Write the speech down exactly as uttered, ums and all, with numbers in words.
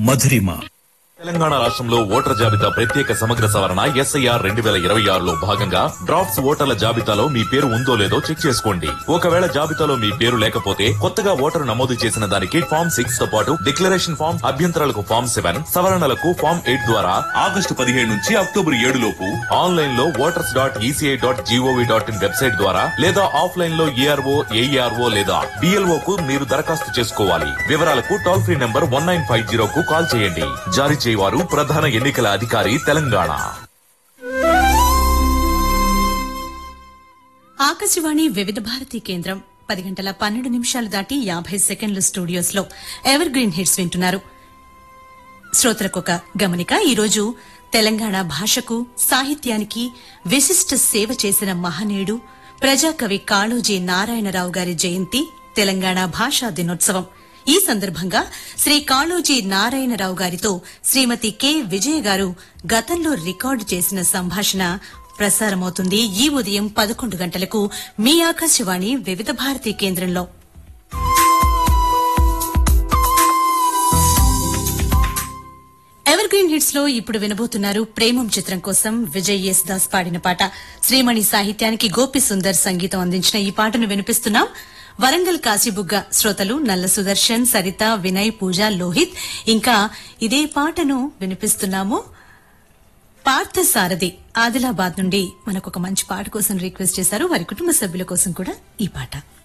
మధురిమ. తెలంగాణ రాష్ట్రంలో ఓటర్ జాబితా ప్రత్యేక సమగ్ర సవరణ ఎస్ఐఆర్ రెండు వేల ఇరవై ఆరులో భాగంగా డ్రాఫ్ట్స్ ఓటర్ల జాబితాలో మీ పేరు ఉందో లేదో చెక్ చేసుకోండి. ఒకవేళ జాబితాలో మీ పేరు లేకపోతే కొత్తగా ఓటరు నమోదు చేసిన దానికి ఫామ్ సిక్స్ తో పాటు డిక్లరేషన్ ఫామ్, అభ్యంతరాలకు ఫామ్ సెవెన్, సవరణలకు ఫామ్ ఎయిట్ ద్వారా ఆగస్టు పదిహేడు నుంచి అక్టోబర్ ఏడు లోపు ఆన్లైన్ లో voters dot ECI dot GOV dot in website ద్వారా లేదా ఆఫ్లైన్ లో ఏఆర్ఓ, ఏఈఆర్ఓ లేదా బిఎల్ఓ కు మీరు దరఖాస్తు చేసుకోవాలి. వివరాలకు toll free number one nine five zero కు కాల్ చేయండి. జారీ వారు ప్రధాన ఎన్నికల అధికారి తెలంగాణ. ఆకాశవాణి వివిధ భారతి కేంద్రం పది గంటల పన్నెండు నిమిషాలు దాటి యాభై సెకండ్ల స్టూడియోస్ లో ఎవర్ గ్రీన్ హిట్స్ వింటున్నారు. శ్రోతలకొక గమనిక. ఈరోజు తెలంగాణ భాషకు, సాహిత్యానికి విశిష్ట సేవ చేసిన మహనీయుడు ప్రజాకవి కాళోజీ నారాయణరావు గారి జయంతి, తెలంగాణ భాషా దినోత్సవం. ఈ సందర్భంగా శ్రీ కాళోజీ నారాయణరావు గారితో శ్రీమతి కె విజయ గారు గతంలో రికార్డు చేసిన సంభాషణ ప్రసారమవుతుంది ఈ ఉదయం పదకొండు గంటలకు మీ ఆకాశవాణి వివిధ భారతి కేంద్రంలో. ఎవర్ గ్రీన్ హిట్స్ లో ఇప్పుడు వినబోతున్నారు ప్రేమం చిత్రం కోసం విజయ్ ఎస్ దాస్ పాడిన పాట. శ్రీమణి సాహిత్యానికి గోపి సుందర్ సంగీతం అందించిన ఈ పాటను వినిపిస్తున్నాం. వరంగల్ కాశీబుగ్గ శ్రోతలు నల్ల సుదర్శన్, సరిత, వినయ్, పూజ, లోహిత్, ఇంకా ఇదే పాటను వినిపిస్తున్నాము. పార్థ సారథి ఆదిలాబాద్ నుండి మనకొక మంచి పాట కోసం రిక్వెస్ట్ చేశారు. వారి కుటుంబ సభ్యుల కోసం కూడా ఈ పాట.